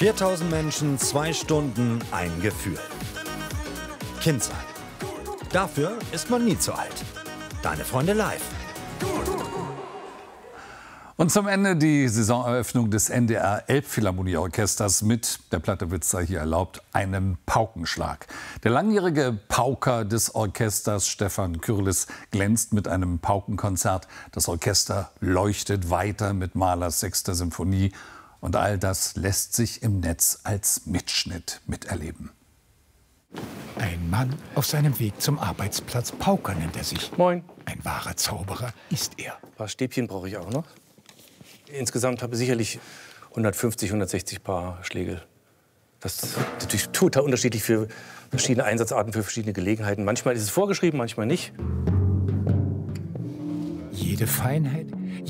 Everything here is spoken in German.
4000 Menschen, 2 Stunden, ein Gefühl. Kind sein. Dafür ist man nie zu alt. Deine Freunde live. Und zum Ende die Saisoneröffnung des NDR Elbphilharmonieorchesters mit, der Platte wird's sei hier erlaubt, einem Paukenschlag. Der langjährige Pauker des Orchesters, Stefan Kürlis, glänzt mit einem Paukenkonzert. Das Orchester leuchtet weiter mit Mahlers 6. Symphonie. Und all das lässt sich im Netz als Mitschnitt miterleben. Ein Mann auf seinem Weg zum Arbeitsplatz. Pauker nennt er sich. Moin. Ein wahrer Zauberer ist er. Ein paar Stäbchen brauche ich auch noch. Insgesamt habe ich sicherlich 150, 160 Paar Schlägel. Das ist natürlich total unterschiedlich für verschiedene Einsatzarten, für verschiedene Gelegenheiten. Manchmal ist es vorgeschrieben, manchmal nicht. Jede Feinheit,